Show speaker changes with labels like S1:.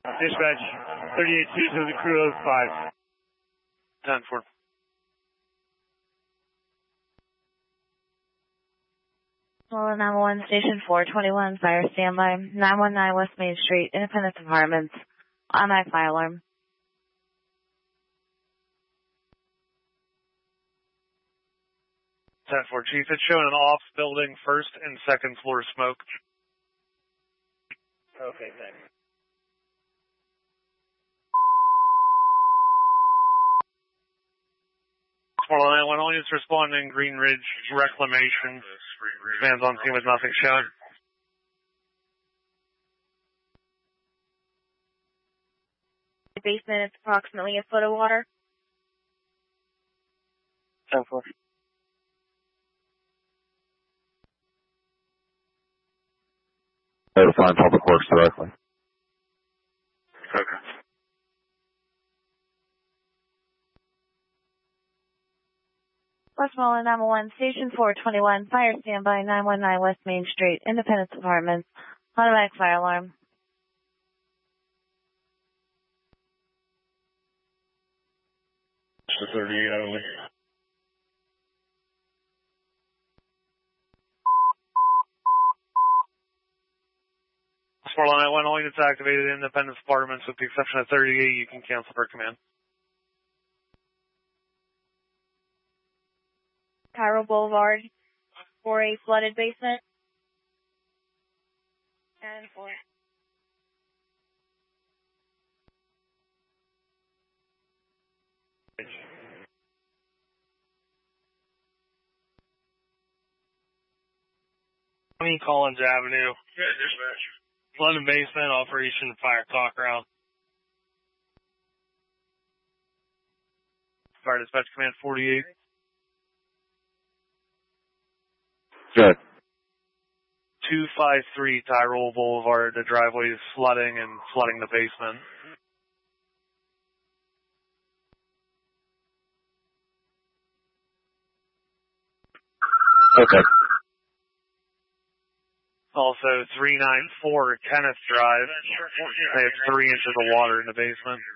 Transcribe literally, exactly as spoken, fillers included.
S1: Dispatch, thirty-eight two to the crew of five.
S2: ten four.
S3: Well, nine one one, Station four twenty-one, fire standby, nine one nine West Main Street, Independence Apartments, automatic fire alarm.
S2: ten four, Chief, it's showing an off building first and second floor smoke.
S1: Okay, thanks.
S2: Small nine one, all units responding, Green Ridge Reclamation. Man's on scene with nothing shown.
S3: The basement is approximately a foot of water.
S2: ten four.
S4: Notifying Public Works directly.
S2: Okay.
S3: Westmoreland nine one one, Station four twenty-one, fire standby, nine one nine West Main Street, Independence Apartments, automatic fire alarm.
S1: For thirty-eight only.
S2: Small nine one, all units activated, Independence Apartments, with the exception of thirty-eight, you can cancel for command.
S3: Cairo Boulevard, for a flooded basement. And four.
S2: twenty Collins Avenue.
S1: Yeah, dispatch.
S2: London basement, Operation Fire Talk Round. Fire Dispatch Command forty-eight.
S4: Good.
S2: two five three Tyrol Boulevard, the driveway is flooding and flooding the basement.
S4: Okay.
S2: Also, three nine four Kenneth Drive. They have three inches of water in the basement.